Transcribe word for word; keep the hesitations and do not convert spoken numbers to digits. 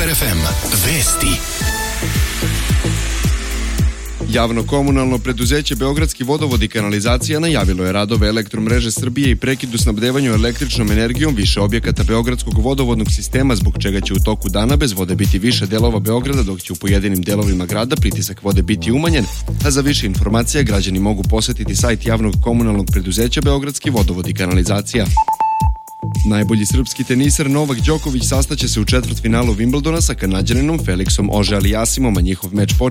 Super ef em. Vesti. Javno komunalno preduzeće Beogradski vodovod i kanalizacija najavilo je radove Elektromreže Srbije i prekid u snabdevanju električnom energijom više objekata Beogradskog vodovodnog sistema, zbog čega će u toku dana bez vode biti više delova Beograda, dok će u pojedinim delovima grada pritisak vode biti umanjen, a za više informacija građani mogu posetiti sajt javnog komunalnog preduzeća Beogradski vodovod i kanalizacija. Najbolji srpski teniser Novak Đoković sastaće se u četvrtfinalu Wimbledona sa Kanađaninom Felixom Auger-Aliassimom, a njihov meč počinje